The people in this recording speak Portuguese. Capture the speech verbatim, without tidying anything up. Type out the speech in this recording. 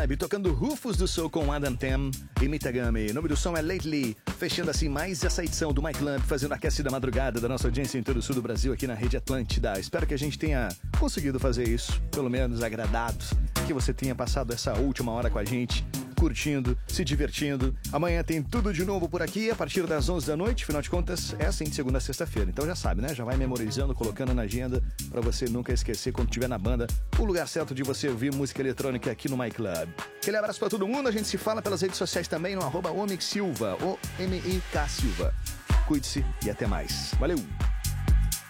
Tocando Rufus do Soul com Adam Tam e Mitagami. O nome do som é Lately, fechando assim mais essa edição do My Club, fazendo a aquece da madrugada da nossa audiência em todo o sul do Brasil aqui na Rede Atlântida. Espero que a gente tenha conseguido fazer isso, pelo menos agradado, que você tenha passado essa última hora com a gente, curtindo, se divertindo. Amanhã tem tudo de novo por aqui, a partir das onze da noite, afinal de contas, é assim de segunda a sexta-feira. Então já sabe, né? Já vai memorizando, colocando na agenda, pra você nunca esquecer, quando estiver na banda, o lugar certo de você ouvir música eletrônica aqui no My Club. Aquele abraço pra todo mundo, a gente se fala pelas redes sociais também, no arroba Omix Silva, O M I K Silva. Cuide-se e até mais. Valeu!